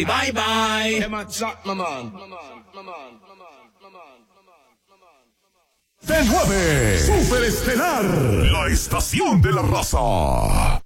Bye bye. De 9, Superestelar, la estación de la raza.